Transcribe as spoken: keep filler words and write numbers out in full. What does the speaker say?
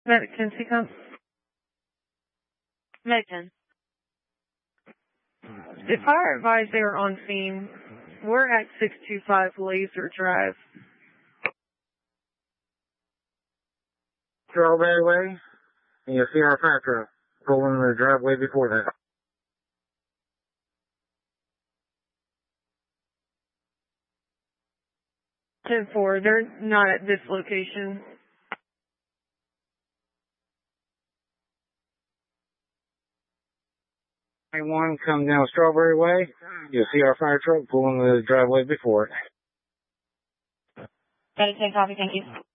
Medic ten, C come. Medic ten. If I advise they are on scene, we're at six two five Laser Drive. Strawberry Way, and you'll see our fire truck pulling the driveway before that. ten four, they're not at this location. one, come down Strawberry Way. You'll see our fire truck pulling the driveway before it. Medic ten, copy, thank you.